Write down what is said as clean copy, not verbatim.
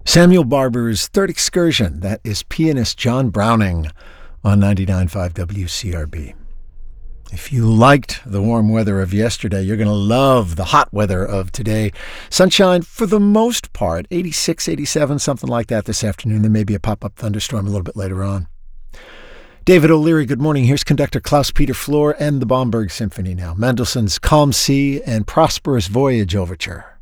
Samuel Barber's Third Excursion. That is pianist John Browning on 99.5 WCRB. If you liked the warm weather of yesterday, you're going to love the hot weather of today. Sunshine for the most part, 86, 87, something like that this afternoon. There may be a pop-up thunderstorm a little bit later on. David O'Leary, good morning. Here's conductor Klaus-Peter Flohr and the Bomberg Symphony now. Mendelssohn's Calm Sea and Prosperous Voyage Overture.